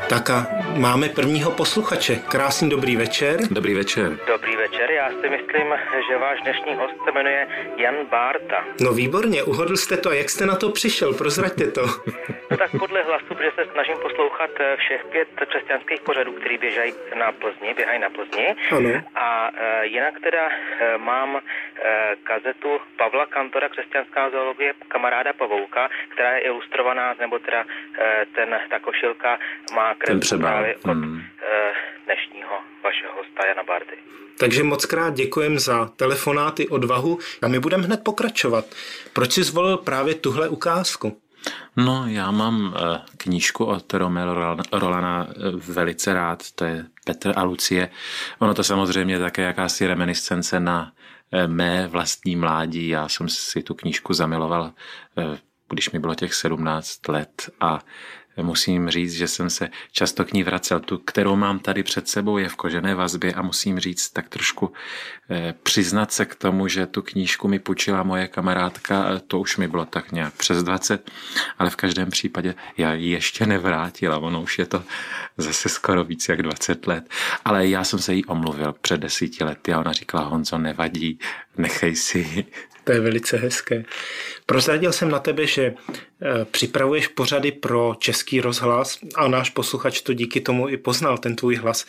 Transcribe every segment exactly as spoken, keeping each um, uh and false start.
Tak a máme prvního posluchače. Krásný dobrý večer. Dobrý večer. Dobrý večer, já si myslím, že váš dnešní host se jmenuje Jan Bárta. No výborně, uhodl jste to. A jak jste na to přišel? Prozraďte to. No tak podle hlasu, protože se snažím poslouchat všech pět křesťanských pořadů, který běžají na Plzni, běhají na Plzni. Ano. A e, jinak teda e, mám e, kazetu Pavla Kantora, Křesťanská zoologie, kamaráda Pavouka, která je ilustrovaná, nebo teda e, ten, ta košilka má kresbu právě od hmm. e, dnešního vašeho hosta Jana Bárty. Takže moc krát děkujem za telefonáty, odvahu a my budeme hned pokračovat. Proč jsi zvolil právě tuhle ukázku? No, já mám knížku od Romeo Rolana velice rád, to je Petr a Lucie. Ono to samozřejmě je také jakási reminiscence na mé vlastní mládí. Já jsem si tu knížku zamiloval, když mi bylo těch sedmnáct let a musím říct, že jsem se často k ní vracel. Tu, kterou mám tady před sebou, je v kožené vazbě a musím říct tak trošku eh, přiznat se k tomu, že tu knížku mi půjčila moje kamarádka, to už mi bylo tak nějak přes dvacet, ale v každém případě já ji ještě nevrátila, ono už je to zase skoro víc jak dvacet let, ale já jsem se jí omluvil před desíti lety a ona říkala: Honzo, nevadí, nechej si. To je velice hezké. Prozradil jsem na tebe, že připravuješ pořady pro Český rozhlas a náš posluchač to díky tomu i poznal, ten tvůj hlas.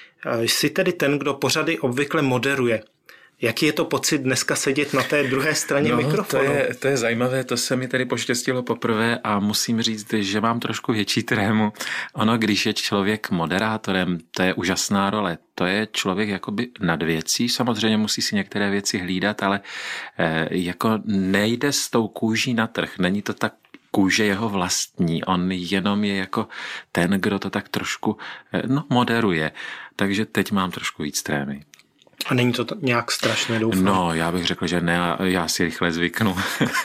Jsi tedy ten, kdo pořady obvykle moderuje. Jaký je to pocit dneska sedět na té druhé straně no, mikrofonu? To je, to je zajímavé, to se mi tady poštěstilo poprvé a musím říct, že mám trošku větší trému. Ono, když je člověk moderátorem, to je úžasná role. To je člověk jakoby nad věcí, samozřejmě musí si některé věci hlídat, ale eh, jako nejde s tou kůží na trh, není to tak kůže jeho vlastní, on jenom je jako ten, kdo to tak trošku no, moderuje. Takže teď mám trošku víc trémy. A není to nějak strašné, doufám? No, já bych řekl, že ne, já si rychle zvyknu.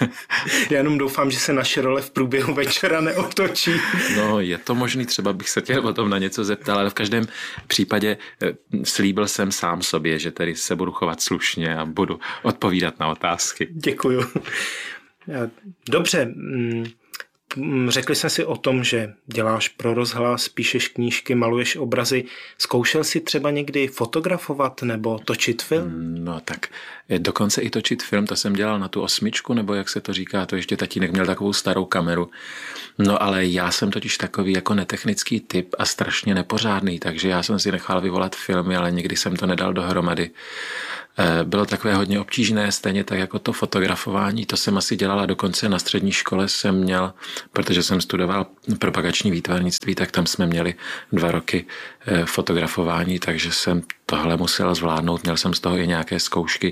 Já jenom doufám, že se naše role v průběhu večera neotočí. No, je to možný, třeba bych se tě o tom na něco zeptal, ale v každém případě slíbil jsem sám sobě, že tedy se budu chovat slušně a budu odpovídat na otázky. Děkuju. Dobře, řekli jsme si o tom, že děláš pro rozhlas, píšeš knížky, maluješ obrazy. Zkoušel jsi třeba někdy fotografovat nebo točit film? No tak dokonce i točit film, to jsem dělal na tu osmičku, nebo jak se to říká, to ještě tatínek měl takovou starou kameru. No ale já jsem totiž takový jako netechnický typ a strašně nepořádný, takže já jsem si nechal vyvolat filmy, ale nikdy jsem to nedal dohromady. Bylo takové hodně obtížné, stejně tak jako to fotografování, to jsem asi dělala dokonce na střední škole jsem měl, protože jsem studoval propagační výtvarnictví, tak tam jsme měli dva roky fotografování, takže jsem tohle musel zvládnout, měl jsem z toho i nějaké zkoušky.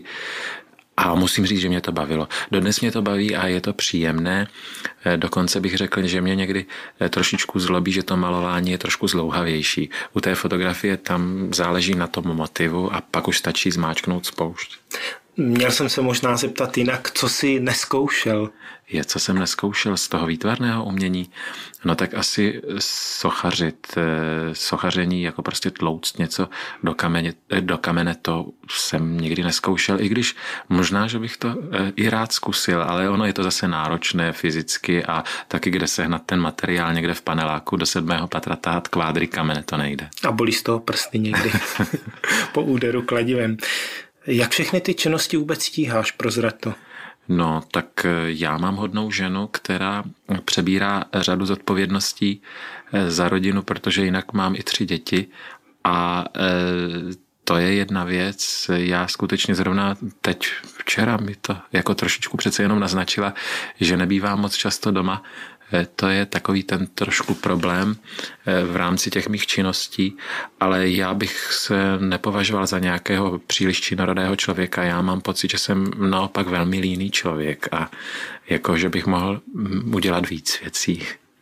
A musím říct, že mě to bavilo. Dodnes mě to baví a je to příjemné. Dokonce bych řekl, že mě někdy trošičku zlobí, že to malování je trošku zlouhavější. U té fotografie tam záleží na tom motivu a pak už stačí zmáčknout spoušť. Měl jsem se možná zeptat jinak, co jsi neskoušel? Je, co jsem neskoušel z toho výtvarného umění? No tak asi sochařit, sochaření, jako prostě tlouct něco do kamene, do kamene, to jsem nikdy neskoušel, i když možná, že bych to i rád zkusil, ale ono je to zase náročné fyzicky a taky kde sehnat ten materiál někde v paneláku do sedmého patra tahat kvádry kamene, to nejde. A bolí z toho prsty někdy po úderu kladivem. Jak všechny ty činnosti vůbec stíháš, prozrať to? No, tak já mám hodnou ženu, která přebírá řadu zodpovědností za rodinu, protože jinak mám i tři děti a to je jedna věc. Já skutečně zrovna teď včera mi to jako trošičku přece jenom naznačila, že nebývám moc často doma. To je takový ten trošku problém v rámci těch mých činností, ale já bych se nepovažoval za nějakého příliš činorodého člověka. Já mám pocit, že jsem naopak velmi líný člověk a jako, že bych mohl udělat víc věcí.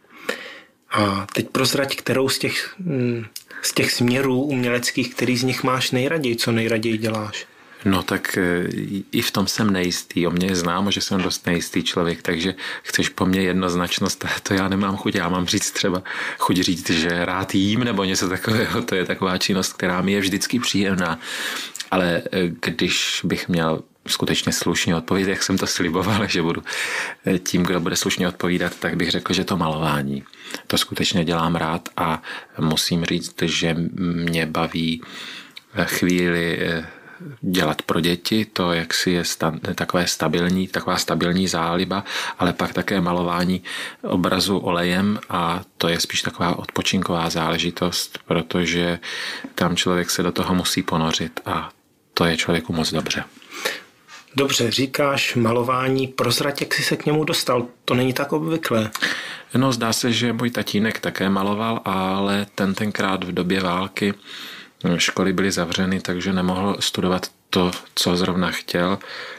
A teď prozrať, kterou z těch, z těch směrů uměleckých, který z nich máš nejraději, co nejraději děláš? No tak i v tom jsem nejistý. O mě je známo, že jsem dost nejistý člověk, takže chceš po mně jednoznačnost, to já nemám chuť. Já mám říct třeba chuť říct, že rád jím nebo něco takového. To je taková činnost, která mi je vždycky příjemná. Ale když bych měl skutečně slušně odpovědět, jak jsem to sliboval, že budu tím, kdo bude slušně odpovídat, tak bych řekl, že to malování. To skutečně dělám rád a musím říct, že mě baví chvíli dělat pro děti, to jaksi je sta, takové stabilní, taková stabilní záliba, ale pak také malování obrazu olejem a to je spíš taková odpočinková záležitost, protože tam člověk se do toho musí ponořit a to je člověku moc dobře. Dobře, říkáš malování, prozrať, jak jsi se k němu dostal, to není tak obvyklé. No, zdá se, že můj tatínek také maloval, ale ten tenkrát v době války školy byly zavřeny, takže nemohl studovat to, co zrovna chtěl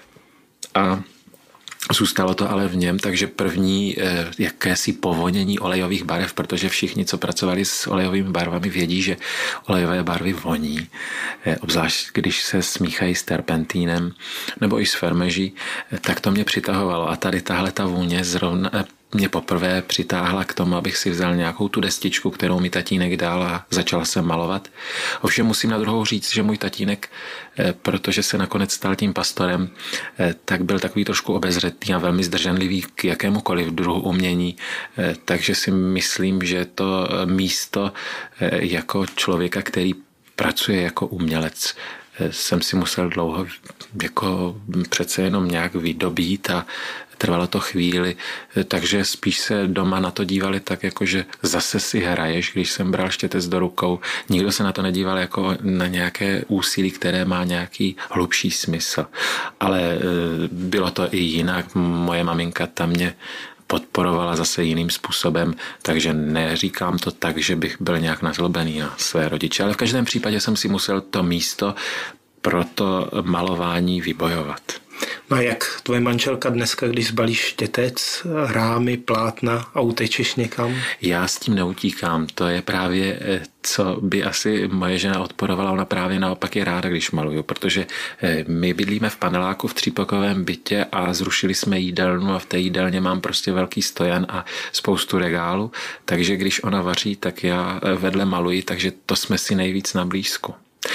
a zůstalo to ale v něm, takže první eh, jakési povonění olejových barev, protože všichni, co pracovali s olejovými barvami, vědí, že olejové barvy voní, eh, obzvlášť když se smíchají s terpentínem nebo i s fermeží, eh, tak to mě přitahovalo a tady tahle ta vůně zrovna eh, mě poprvé přitáhla k tomu, abych si vzal nějakou tu destičku, kterou mi tatínek dal a začal jsem malovat. Ovšem musím na druhou říct, že můj tatínek, protože se nakonec stal tím pastorem, tak byl takový trošku obezřetný a velmi zdrženlivý k jakémukoliv druhu umění, takže si myslím, že to místo jako člověka, který pracuje jako umělec, jsem si musel dlouho jako přece jenom nějak vydobít a trvalo to chvíli, takže spíš se doma na to dívali tak, jako že zase si hraješ, když jsem bral štětec do rukou. Nikdo se na to nedíval jako na nějaké úsilí, které má nějaký hlubší smysl. Ale bylo to i jinak. Moje maminka tam mě podporovala zase jiným způsobem, takže neříkám to tak, že bych byl nějak nazlobený na své rodiče, ale v každém případě jsem si musel to místo pro to malování vybojovat. No a jak tvoje manželka dneska, když zbalíš štětec, rámy, plátna a utečeš někam? Já s tím neutíkám. To je právě, co by asi moje žena odporovala. Ona právě naopak je ráda, když maluju, protože my bydlíme v paneláku v třípokovém bytě a zrušili jsme jídelnu a v té jídelně mám prostě velký stojan a spoustu regálů, takže když ona vaří, tak já vedle maluji, takže to jsme si nejvíc na blízku.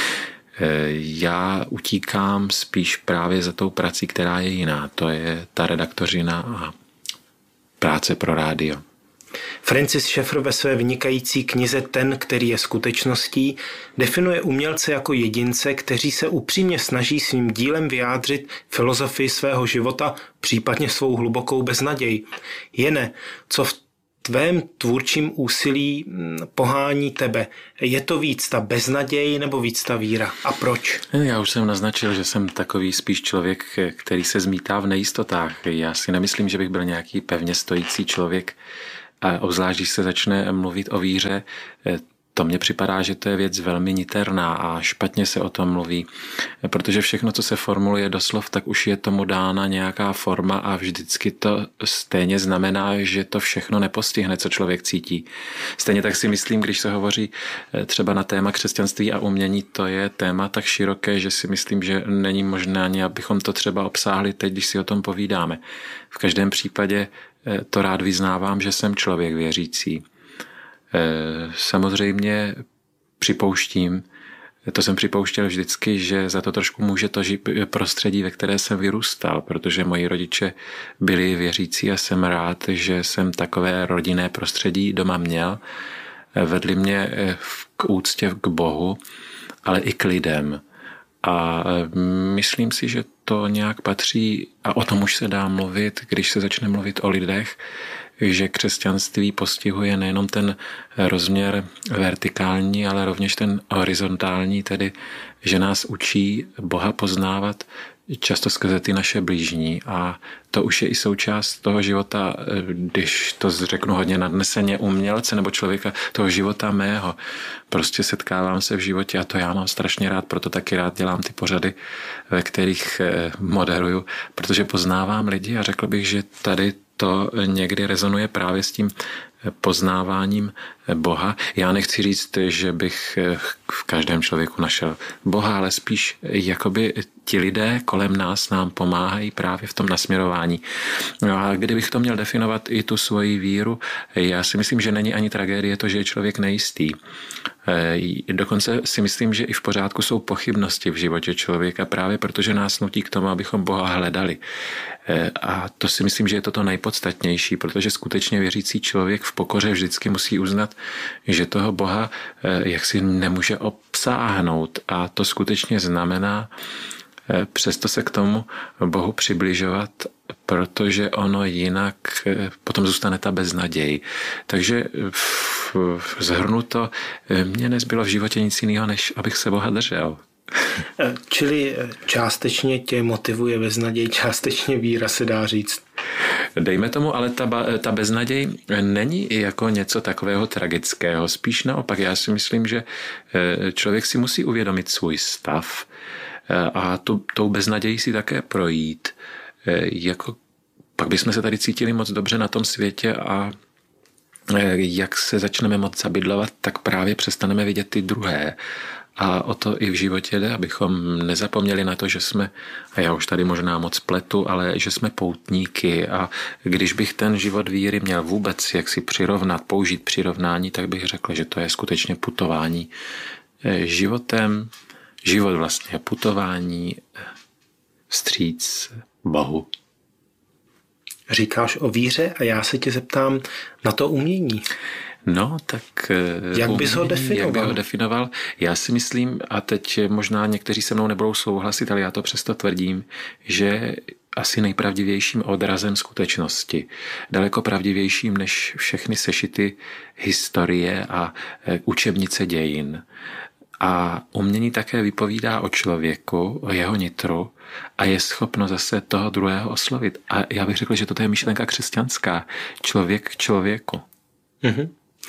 Já utíkám spíš právě za tou prací, která je jiná. To je ta redaktořina a práce pro rádio. Francis Schaeffer ve své vynikající knize Ten, který je skutečností, definuje umělce jako jedince, kteří se upřímně snaží svým dílem vyjádřit filozofii svého života, případně svou hlubokou beznaděj. Jene, co v tvém tvůrčím úsilí pohání tebe? Je to víc ta beznaděj nebo víc ta víra? A proč? Já už jsem naznačil, že jsem takový spíš člověk, který se zmítá v nejistotách. Já si nemyslím, že bych byl nějaký pevně stojící člověk. A obzvlášť, když se začne mluvit o víře, to mně připadá, že to je věc velmi niterná a špatně se o tom mluví, protože všechno, co se formuluje doslov, tak už je tomu dána nějaká forma a vždycky to stejně znamená, že to všechno nepostihne, co člověk cítí. Stejně tak si myslím, když se hovoří třeba na téma křesťanství a umění, to je téma tak široké, že si myslím, že není možné ani, abychom to třeba obsáhli teď, když si o tom povídáme. V každém případě to rád vyznávám, že jsem člověk věřící. Samozřejmě připouštím, to jsem připouštěl vždycky, že za to trošku může to prostředí, ve které jsem vyrůstal, protože moji rodiče byli věřící a jsem rád, že jsem takové rodinné prostředí doma měl. Vedli mě k úctě k Bohu, ale i k lidem. A myslím si, že to nějak patří, a o tom už se dá mluvit, když se začne mluvit o lidech, že křesťanství postihuje nejenom ten rozměr vertikální, ale rovněž ten horizontální, tedy že nás učí Boha poznávat často skrze ty naše blížní a to už je i součást toho života, když to řeknu hodně nadneseně, umělce nebo člověka, toho života mého. Prostě setkávám se v životě a to já mám strašně rád, proto taky rád dělám ty pořady, ve kterých moderuju, protože poznávám lidi a řekl bych, že tady to někdy rezonuje právě s tím poznáváním Boha. Já nechci říct, že bych v každém člověku našel Boha, ale spíš jakoby ti lidé kolem nás nám pomáhají právě v tom nasměrování. No a kdybych to měl definovat i tu svoji víru, já si myslím, že není ani tragédie to, že je člověk nejistý. Dokonce si myslím, že i v pořádku jsou pochybnosti v životě člověka právě protože nás nutí k tomu, abychom Boha hledali. A to si myslím, že je to to nejpodstatnější, protože skutečně věřící člověk v pokoře vždycky musí uznat, že toho Boha jaksi nemůže obsáhnout. A to skutečně znamená přesto se k tomu Bohu přibližovat, protože ono jinak potom zůstane ta beznaděj. Takže zhrnuto, mně nezbylo v životě nic jiného, než abych se Boha držel. Čili částečně tě motivuje beznaděj, částečně víra, se dá říct. Dejme tomu, ale ta, ta beznaděj není jako něco takového tragického. Spíš naopak, já si myslím, že člověk si musí uvědomit svůj stav a tu, tou beznadějí si také projít. Jako, pak bychom se tady cítili moc dobře na tom světě a jak se začneme moc zabydlovat, tak právě přestaneme vidět ty druhé. A o to i v životě jde, abychom nezapomněli na to, že jsme, a já už tady možná moc pletu, ale že jsme poutníky a když bych ten život víry měl vůbec jak si přirovnat, použít přirovnání, tak bych řekl, že to je skutečně putování životem, život vlastně putování vstříc Bohu. Říkáš o víře a já se tě zeptám na to umění. No, tak jak bys ho definoval? Jak by ho definoval? Já si myslím, a teď možná někteří se mnou nebudou souhlasit, ale já to přesto tvrdím, že asi nejpravdivějším odrazem skutečnosti. Daleko pravdivějším než všechny sešity historie a učebnice dějin. A umění také vypovídá o člověku, o jeho nitru a je schopno zase toho druhého oslovit. A já bych řekl, že toto je myšlenka křesťanská. Člověk k člověku. Mm-hmm.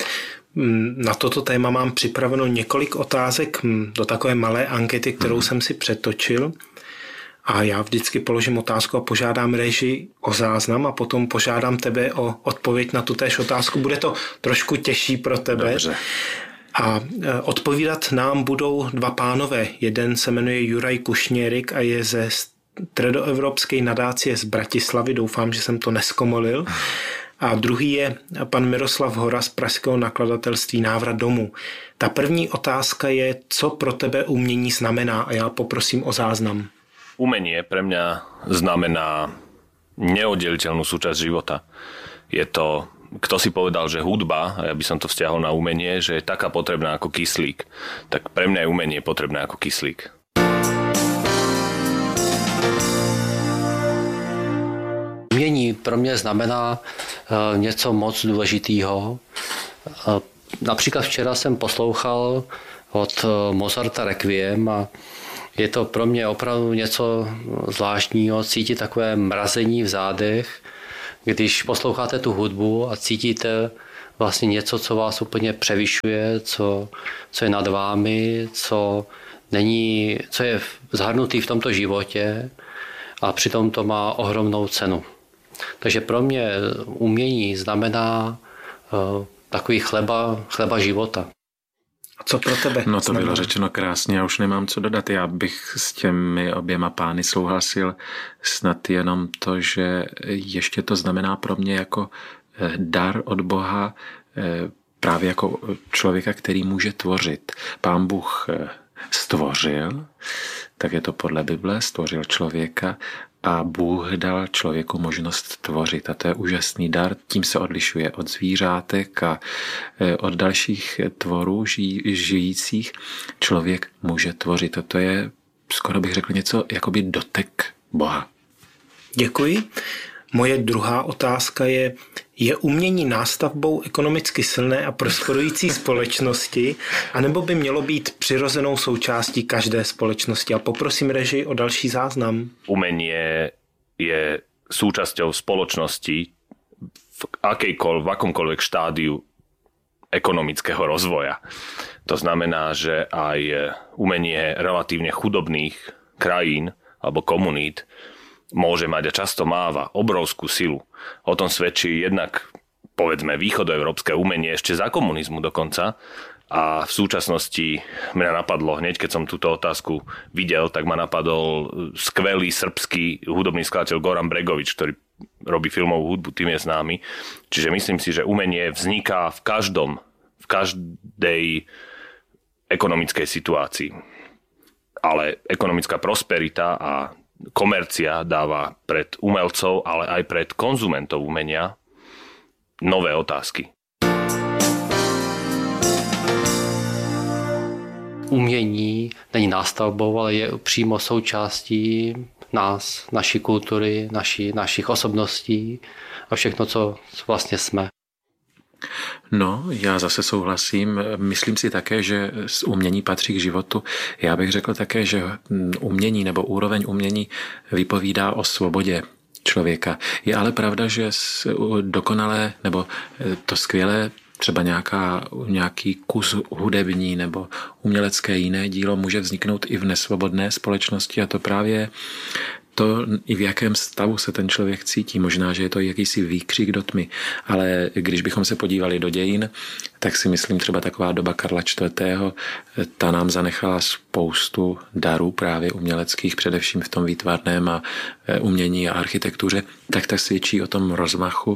Na toto téma mám připraveno několik otázek do takové malé ankety, kterou mm-hmm. jsem si přetočil. A já vždycky položím otázku a požádám režii o záznam a potom požádám tebe o odpověď na tutéž otázku. Bude to trošku těžší pro tebe. Dobře. A odpovídat nám budou dva pánové. Jeden se jmenuje Juraj Kušněrik a je ze středoevropské nadácie z Bratislavy. Doufám, že jsem to neskomolil. A druhý je pan Miroslav Hora z pražského nakladatelství Návrat domů. Ta první otázka je, co pro tebe umění znamená a já poprosím o záznam. Umenie pre mňa znamená neoddeliteľnú súčasť života. Je to, kto si povedal, že hudba, a ja by som to vzťahol na umenie, že je taká potrebná ako kyslík, tak pre mňa je umenie potrebné ako kyslík. Umění pro mě znamená něco moc důležitého. Například včera jsem poslouchal od Mozarta Requiem a je to pro mě opravdu něco zvláštního, cítit takové mrazení v zádech, když posloucháte tu hudbu a cítíte vlastně něco, co vás úplně převyšuje, co, co je nad vámi, co, není, co je zahrnutý v tomto životě a přitom to má ohromnou cenu. Takže pro mě umění znamená uh, takový chleba, chleba života. A co pro tebe? No to bylo řečeno krásně, já už nemám co dodat. Já bych s těmi oběma pány souhlasil, snad jenom to, že ještě to znamená pro mě jako dar od Boha, právě jako člověka, který může tvořit. Pán Bůh stvořil, tak je to podle Bible, stvořil člověka a Bůh dal člověku možnost tvořit a to je úžasný dar, tím se odlišuje od zvířátek a od dalších tvorů žijí, žijících. Člověk může tvořit a to je, skoro bych řekl, něco jakoby dotek Boha. Děkuji. Moje druhá otázka je, je umění nástavbou ekonomicky silné a prosperující společnosti, anebo by mělo být přirozenou součástí každé společnosti? A poprosím režii o další záznam. Umenie je súčasťou spoločnosti v, akejkoľ, v akomkoľvek štádiu ekonomického rozvoja. To znamená, že aj umenie relatívne chudobných krajín alebo komunít môže mať a často máva obrovskú silu. O tom svedčí jednak povedzme východoeurópske umenie ešte za komunizmu dokonca. A v súčasnosti mňa napadlo, hneď keď som túto otázku videl, tak ma napadol skvelý srbský hudobný skladateľ Goran Bregovič, ktorý robí filmovú hudbu, tým je známy. Čiže myslím si, že umenie vzniká v každom, v každej ekonomickej situácii. Ale ekonomická prosperita a komercia dáva pred umelcov, ale aj pred konzumentov umenia nové otázky. Umění není nástavbou, ale je přímo součástí nás, naší kultury, naší, našich osobností a všechno, co vlastně jsme. No, já zase souhlasím. Myslím si také, že umění patří k životu. Já bych řekl také, že umění nebo úroveň umění vypovídá o svobodě člověka. Je ale pravda, že dokonalé nebo to skvělé třeba nějaká, nějaký kus hudební nebo umělecké jiné dílo může vzniknout i v nesvobodné společnosti a to právě to, i v jakém stavu se ten člověk cítí. Možná, že je to jakýsi výkřik do tmy, ale když bychom se podívali do dějin, tak si myslím třeba taková doba Karla čtvrtého. Ta nám zanechala spoustu darů právě uměleckých, především v tom výtvarném a umění a architektuře, tak tak svědčí o tom rozmachu.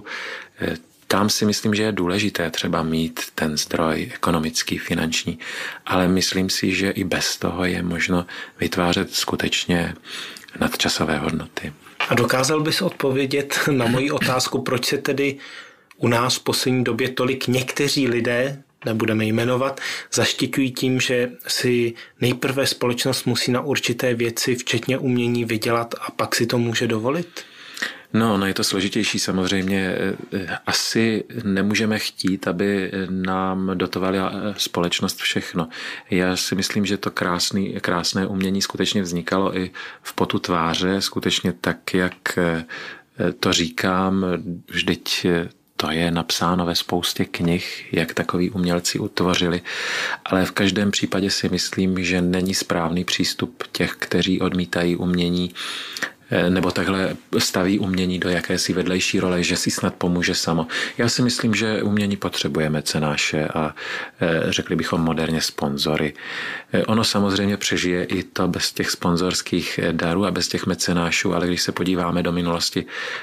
Tam si myslím, že je důležité třeba mít ten zdroj ekonomický, finanční, ale myslím si, že i bez toho je možno vytvářet skutečně nadčasové hodnoty. A dokázal bys odpovědět na moji otázku, proč se tedy u nás v poslední době tolik někteří lidé, nebudeme jmenovat, zaštiťují tím, že si nejprve společnost musí na určité věci, včetně umění, vydělat a pak si to může dovolit? No, no je to složitější samozřejmě. Asi nemůžeme chtít, aby nám dotovali společnost všechno. Já si myslím, že to krásný, krásné umění skutečně vznikalo i v potu tváře, skutečně tak, jak to říkám, vždyť to je napsáno ve spoustě knih, jak takoví umělci utvořili, ale v každém případě si myslím, že není správný přístup těch, kteří odmítají umění nebo takhle staví umění do jakési vedlejší role, že si snad pomůže samo. Já si myslím, že umění potřebuje mecenáše a řekli bychom moderně sponzory. Ono samozřejmě přežije i to bez těch sponzorských darů a bez těch mecenášů, ale když se podíváme do minulosti,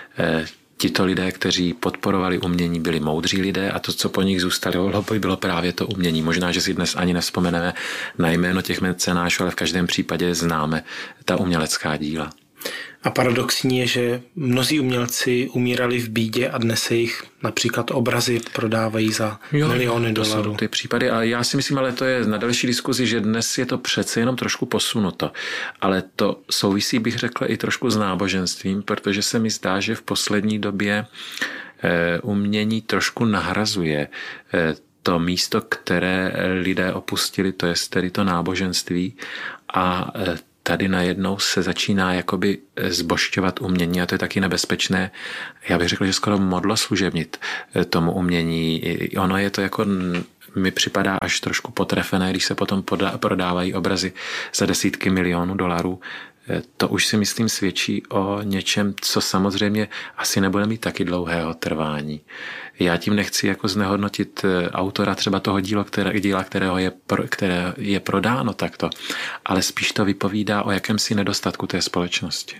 tito lidé, kteří podporovali umění, byli moudří lidé a to, co po nich zůstalo, bylo právě to umění. Možná, že si dnes ani nevzpomeneme na jméno těch mecenášů, ale v každém případě známe ta umělecká díla. A paradoxní je, že mnozí umělci umírali v bídě a dnes se jich například obrazy prodávají za jo, miliony to dolarů. Jsou ty případy a já si myslím, ale to je na další diskuzi, že dnes je to přece jenom trošku posunuto. Ale to souvisí, bych řekl, i trošku s náboženstvím, protože se mi zdá, že v poslední době umění trošku nahrazuje to místo, které lidé opustili, to je tedy to náboženství a tady najednou se začíná jakoby zbožťovat umění a to je taky nebezpečné. Já bych řekl, že skoro modloslužebnit tomu umění. Ono je to jako, mi připadá až trošku potrefené, když se potom prodávají obrazy za desítky milionů dolarů. To už si myslím svědčí o něčem, co samozřejmě asi nebude mít taky dlouhého trvání. Já tím nechci jako znehodnotit autora třeba toho díla, které, díla kterého je, které je prodáno takto, ale spíš to vypovídá o jakémsi nedostatku té společnosti.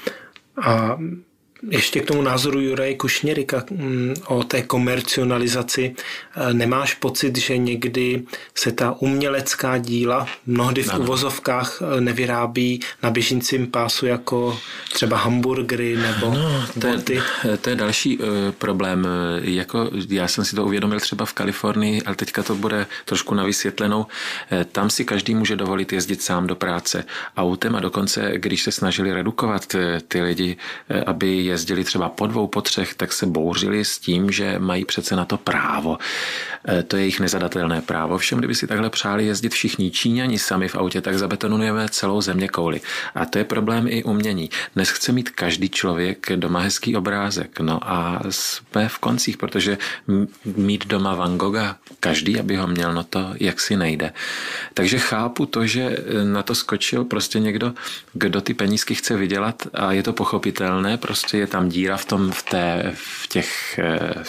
A ještě k tomu názoru Juraje Kušněrika o té komercionalizaci. Nemáš pocit, že někdy se ta umělecká díla mnohdy v ano. uvozovkách nevyrábí na běžícím pásu jako třeba hamburgery nebo no, to, je, to je další uh, problém. Jako, já jsem si to uvědomil třeba v Kalifornii, ale teďka to bude trošku na vysvětlenou. Tam si každý může dovolit jezdit sám do práce autem a dokonce, když se snažili redukovat ty lidi, aby jezdili třeba po dvou, po třech, tak se bouřili s tím, že mají přece na to právo. To je jejich nezadatelné právo. Všem, kdyby si takhle přáli jezdit všichni Číňani sami v autě, tak zabetonujeme celou zeměkouli. A to je problém i umění. Dnes chce mít každý člověk doma hezký obrázek. No a jsme v koncích, protože mít doma Van Gogha každý, aby ho měl, no to jaksi nejde. Takže chápu to, že na to skočil prostě někdo, kdo ty penízky chce vydělat a je to pochopitelné, prostě je tam díra v tom, v té, v těch, v té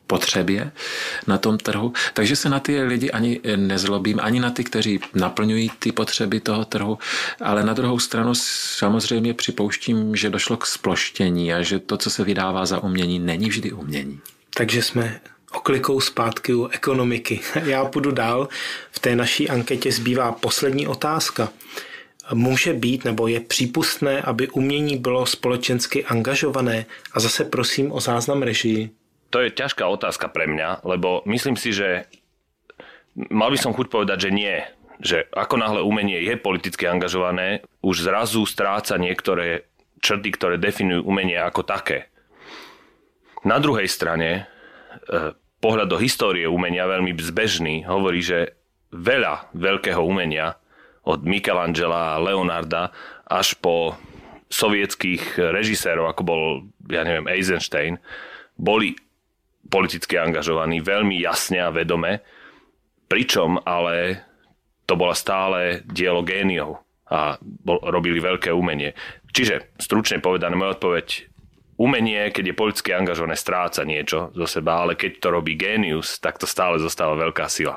potřebě na tom trhu. Takže se na ty lidi ani nezlobím, ani na ty, kteří naplňují ty potřeby toho trhu, ale na druhou stranu samozřejmě připouštím, že došlo k sploštění a že to, co se vydává za umění, není vždy umění. Takže jsme oklikou zpátky u ekonomiky. Já půjdu dál. V té naší anketě zbývá poslední otázka. Může být nebo je přípustné, aby umění bylo spoločensky angažované? A zase prosím o záznam režii. To je ťažká otázka pre mňa, lebo myslím si, že mal by som chuť povedať, že nie. Že ako náhle umenie je politicky angažované, už zrazu stráca niektoré črty, ktoré definujú umenie ako také. Na druhej strane, pohľad do histórie umenia veľmi zbežný hovorí, že veľa veľkého umenia od Michelangela a Leonarda až po sovietských režisérov, ako bol, ja neviem, Eisenstein, boli politicky angažovaní veľmi jasne a vedome, pričom ale to bola stále dielo géniov a bol, robili veľké umenie. Čiže, stručne povedané, moja odpoveď, umenie, keď je politicky angažované, stráca niečo zo seba, ale keď to robí génius, tak to stále zostáva veľká sila.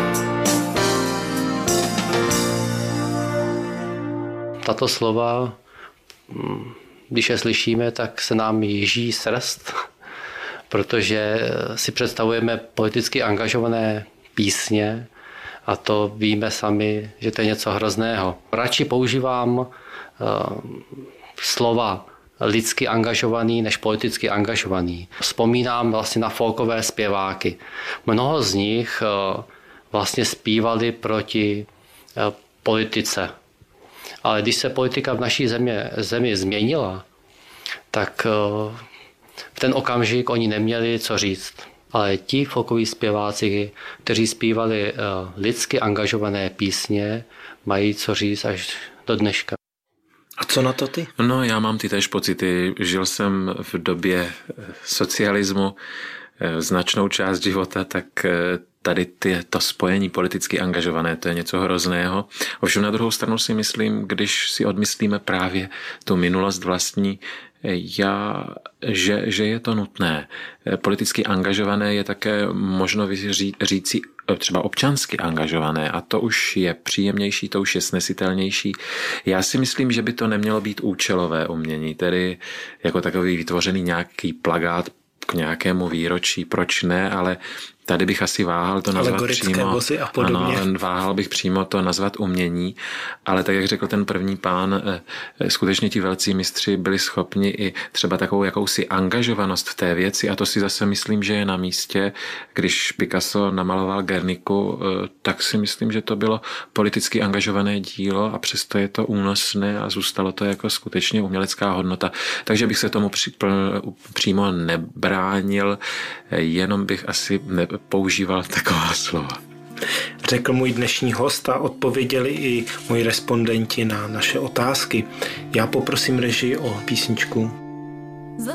Tato slova, když je slyšíme, tak se nám jíží srst, protože si představujeme politicky angažované písně a to víme sami, že to je něco hrozného. Radši používám uh, slova lidsky angažovaný než politicky angažovaný. Vzpomínám vlastně na folkové zpěváky. Mnoho z nich uh, vlastně zpívali proti uh, politice. Ale když se politika v naší země, zemi změnila, tak uh, v ten okamžik oni neměli co říct. Ale ti folkoví zpěváci, kteří zpívali uh, lidsky angažované písně, mají co říct až do dneška. A co na to ty? No, já mám ty též pocity. Žil jsem v době socialismu značnou část života, tak tady ty, to spojení politicky angažované, to je něco hrozného. Ovšem na druhou stranu si myslím, když si odmyslíme právě tu minulost vlastní, já, že, že je to nutné. Politicky angažované je také možno říci třeba občansky angažované a to už je příjemnější, to už je snesitelnější. Já si myslím, že by to nemělo být účelové umění, tedy jako takový vytvořený nějaký plakát k nějakému výročí, proč ne, ale tady bych asi váhal to nazvat přímo. Vozy a podobně. Ano, váhal bych přímo to nazvat umění, ale tak, jak řekl ten první pán, skutečně ti velcí mistři byli schopni i třeba takovou jakousi angažovanost v té věci a to si zase myslím, že je na místě. Když Picasso namaloval Guerniku, tak si myslím, že to bylo politicky angažované dílo a přesto je to únosné a zůstalo to jako skutečně umělecká hodnota. Takže bych se tomu při, přímo nebránil, jenom bych asi ne, používal taková slova. Řekl můj dnešní host a odpověděli i moji respondenti na naše otázky. Já poprosím režii o písničku.